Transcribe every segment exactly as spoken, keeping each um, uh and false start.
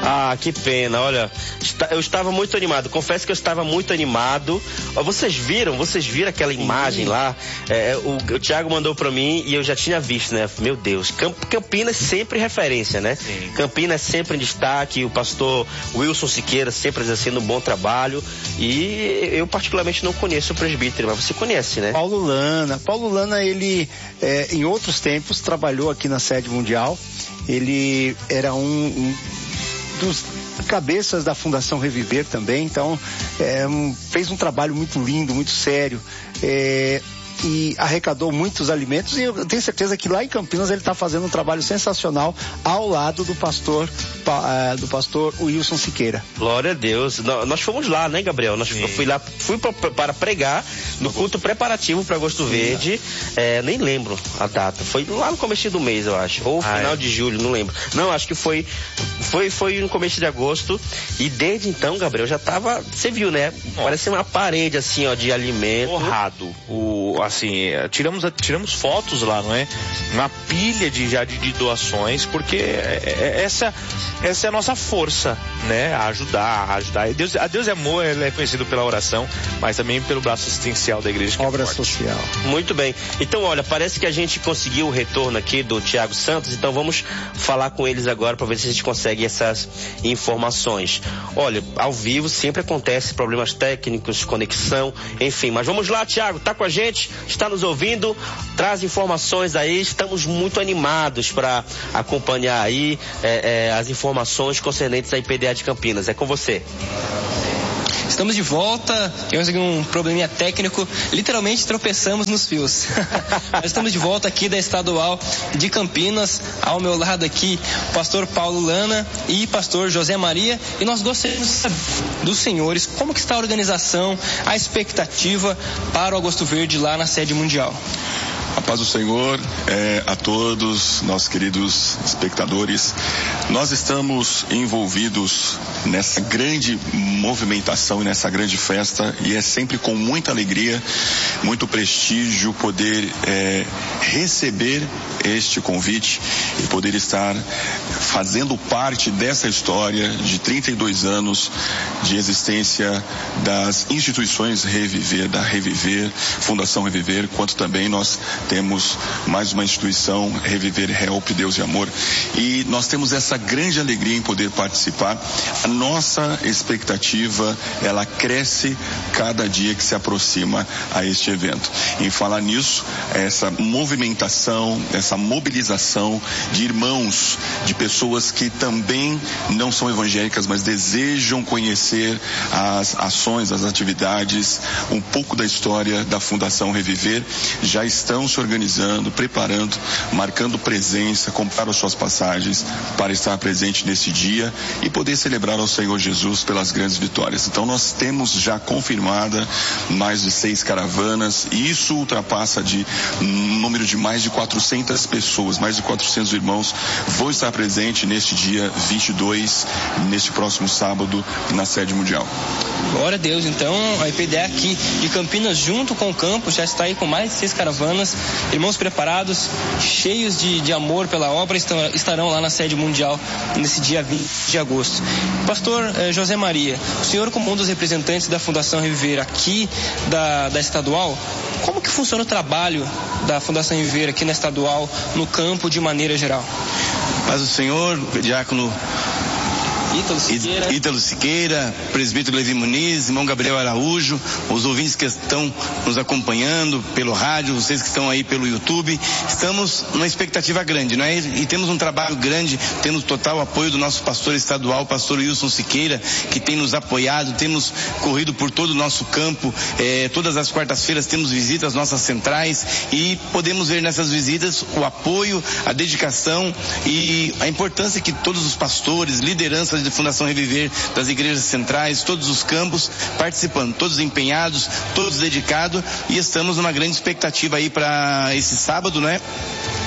Ah, que pena, olha, eu estava muito animado, confesso que eu estava muito animado. Vocês viram, vocês viram aquela imagem lá? É, o, o Thiago mandou pra mim e eu já tinha visto, né? Meu Deus, Campinas sempre referência, né? Sim. Campinas sempre em destaque, o pastor Wilson Siqueira sempre exercendo um bom trabalho, e eu particularmente não conheço o presbítero, mas você conhece, né? Paulo Lana, Paulo Lana, ele é, em outros tempos trabalhou aqui na sede mundial, ele era um, um dos cabeças da Fundação Reviver também, então é, um, fez um trabalho muito lindo, muito sério, é, e arrecadou muitos alimentos, e eu tenho certeza que lá em Campinas ele está fazendo um trabalho sensacional ao lado do pastor uh, do pastor Wilson Siqueira. Glória a Deus. Nós fomos lá, né, Gabriel? Nós, eu fui lá, fui pra, para pregar no culto preparativo para Agosto Sim, Verde, é, nem lembro a data, foi lá no começo do mês, eu acho, ou ah, final é. de julho, não lembro. Não, acho que foi, foi, foi no começo de agosto, e desde então, Gabriel, já tava, você viu, né? Nossa. Parece uma parede assim, ó, de alimento. Torrado. O, assim, tiramos, tiramos fotos lá, não é? Uma pilha de, já de, de doações, porque é, é, essa, essa é a nossa força, né? A ajudar, a ajudar. Deus, a Deus é amor, ele é conhecido pela oração, mas também pelo braço assistencial da igreja. Obra é social. Muito bem. Então, olha, parece que a gente conseguiu o retorno aqui do Thiago Santos, então vamos falar com eles agora para ver se a gente consegue essas informações. Olha, ao vivo sempre acontece problemas técnicos, conexão, enfim, mas vamos lá, Thiago, tá com a gente? Está nos ouvindo, traz informações aí, estamos muito animados para acompanhar aí é, é, as informações concernentes à I P D A de Campinas. É com você. Estamos de volta, tivemos aqui um probleminha técnico, literalmente tropeçamos nos fios. Nós estamos de volta aqui da Estadual de Campinas, ao meu lado aqui, o pastor Paulo Lana e pastor José Maria, e nós gostaríamos de saber dos senhores como que está a organização, a expectativa para o Agosto Verde lá na sede mundial. A paz do Senhor é, a todos, nossos queridos espectadores. Nós estamos envolvidos nessa grande movimentação e nessa grande festa, e é sempre com muita alegria, muito prestígio poder é, receber este convite e poder estar fazendo parte dessa história de trinta e dois anos de existência das instituições Reviver, da Reviver, Fundação Reviver, quanto também nós temos mais uma instituição, Reviver Help, Deus e Amor, e nós temos essa grande alegria em poder participar. A nossa expectativa, ela cresce cada dia que se aproxima a este evento. Em falar nisso, essa movimentação, essa mobilização de irmãos, de pessoas que também não são evangélicas, mas desejam conhecer as ações, as atividades, um pouco da história da Fundação Reviver, já estão se organizando, preparando, marcando presença, compraram suas passagens para estar presente nesse dia e poder celebrar ao Senhor Jesus pelas grandes vitórias. Então nós temos já confirmada mais de seis caravanas, e isso ultrapassa de um número de mais de quatrocentas pessoas, mais de quatrocentos irmãos vão estar presentes neste dia vinte e dois, neste próximo sábado, na sede mundial. Glória a Deus. Então a I P D A aqui de Campinas, junto com o campus, já está aí com mais de seis caravanas, irmãos preparados, cheios de, de amor pela obra, estão, estarão lá na sede mundial nesse dia vinte de agosto. Pastor eh, José Maria, o senhor, como um dos representantes da Fundação Reviver aqui da, da estadual, como que funciona o trabalho da Fundação Reviver aqui na estadual, no campo de maneira geral? Paz do Senhor, diácono Ítalo Siqueira. Ítalo Siqueira, presbítero Levi Muniz, irmão Gabriel Araújo, os ouvintes que estão nos acompanhando pelo rádio, vocês que estão aí pelo YouTube, estamos numa expectativa grande, não é? E temos um trabalho grande, temos total apoio do nosso pastor estadual, o pastor Wilson Siqueira, que tem nos apoiado, temos corrido por todo o nosso campo, eh, todas as quartas-feiras temos visitas às nossas centrais, e podemos ver nessas visitas o apoio, a dedicação e a importância que todos os pastores, lideranças de Fundação Reviver, das igrejas centrais, todos os campos participando, todos empenhados, todos dedicados, e estamos numa grande expectativa aí para esse sábado, né?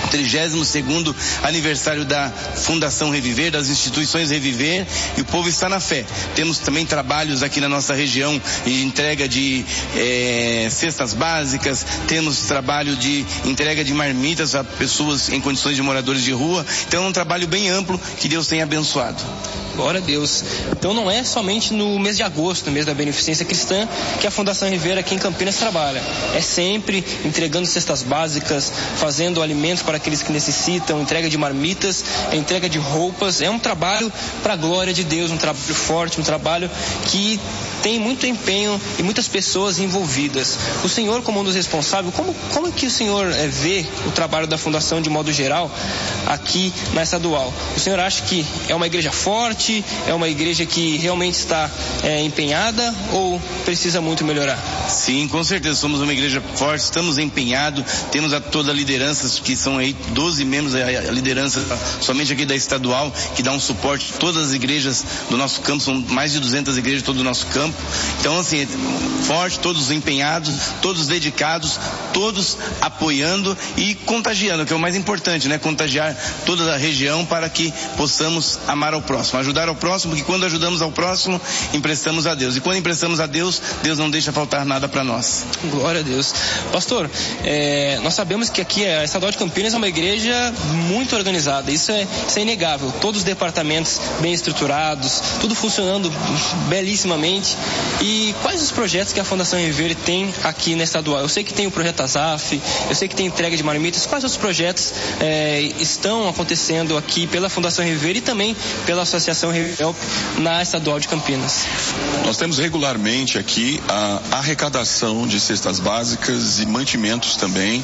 trigésimo segundo aniversário da Fundação Reviver, das instituições Reviver, e o povo está na fé. Temos também trabalhos aqui na nossa região de entrega de eh, cestas básicas, temos trabalho de entrega de marmitas a pessoas em condições de moradores de rua. Então é um trabalho bem amplo que Deus tem abençoado. Glória a Deus. Então não é somente no mês de agosto, no mês da Beneficência Cristã, que a Fundação Rivera aqui em Campinas trabalha. É sempre entregando cestas básicas, fazendo alimentos para aqueles que necessitam, entrega de marmitas, entrega de roupas. É um trabalho para a glória de Deus, um trabalho forte, um trabalho que tem muito empenho e muitas pessoas envolvidas. O senhor, como um dos responsáveis, como, como é que o senhor é, vê o trabalho da Fundação de modo geral aqui na estadual? O senhor acha que é uma igreja forte, é uma igreja que realmente está é, empenhada ou precisa muito melhorar? Sim, com certeza somos uma igreja forte, estamos empenhados, temos a toda a liderança, que são aí doze membros, a liderança somente aqui da estadual, que dá um suporte a todas as igrejas do nosso campo, são mais de duzentas igrejas todo o nosso campo. Então, assim, forte, todos empenhados, todos dedicados, todos apoiando e contagiando, que é o mais importante, né? Contagiar toda a região para que possamos amar ao próximo, ajudar ao próximo, porque quando ajudamos ao próximo, emprestamos a Deus. E quando emprestamos a Deus, Deus não deixa faltar nada para nós. Glória a Deus. Pastor, é, nós sabemos que aqui a Estadual de Campinas é uma igreja muito organizada, isso é, isso é inegável. Todos os departamentos bem estruturados, tudo funcionando belíssimamente. E quais os projetos que a Fundação Rivera tem aqui na estadual? Eu sei que tem o projeto Azaf, eu sei que tem entrega de marmitas. Quais os projetos é, estão acontecendo aqui pela Fundação Rivera e também pela Associação Reviver na estadual de Campinas? Nós temos regularmente aqui a arrecadação de cestas básicas e mantimentos também,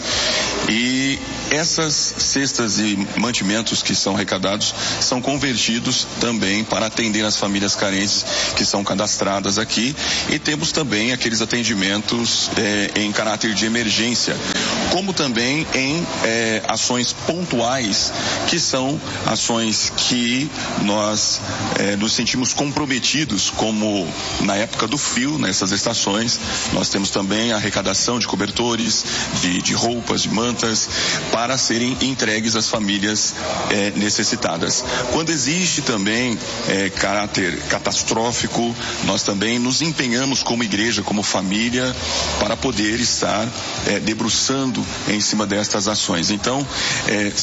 e essas cestas e mantimentos que são arrecadados são convertidos também para atender as famílias carentes que são cadastradas aqui, e temos também aqueles atendimentos eh, em caráter de emergência, como também em eh, ações pontuais, que são ações que nós eh, nos sentimos comprometidos, como na época do frio, nessas estações, nós temos também a arrecadação de cobertores, de, de roupas, de mantas, para serem entregues às famílias eh, necessitadas. Quando existe também eh, caráter catastrófico, nós também nos empenhamos como igreja, como família, para poder estar eh, debruçando em cima destas ações. Então, eh,